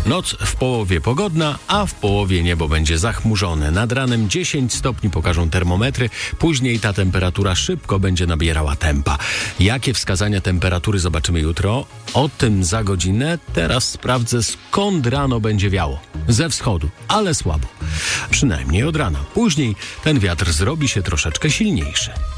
Noc w połowie pogodna, a w połowie niebo będzie zachmurzone. Nad ranem 10 stopni pokażą termometry, później ta temperatura szybko będzie nabierała tempa. Jakie wskazania temperatury zobaczymy jutro? O tym za godzinę. Teraz sprawdzę, skąd rano będzie wiało. Ze wschodu, ale słabo. Przynajmniej od rana. Później ten wiatr zrobi się troszeczkę silniejszy.